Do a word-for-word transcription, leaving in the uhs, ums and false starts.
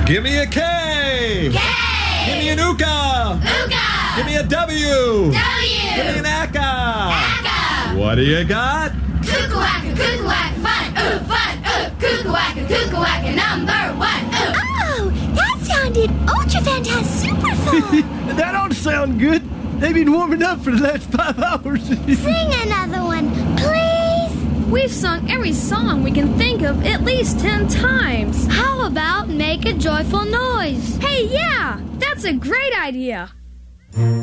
Give me a K. K. Give me an Ooka. Ooka. Give me a W. W. Give me an Aka. Aka. What do you got? Cuckoo-wacka, cuckoo-wacka, fun, ooh, fun, ooh. Cuckoo-wacka, cuckoo-wacka, number one, ooh. Oh, that sounded ultra-fantastic-super-fun. That ought to sound good. They've been warming up for the last five hours. Sing another one, please. We've sung every song we can think of at least ten times. How about make a joyful noise? Hey, yeah, that's a great idea.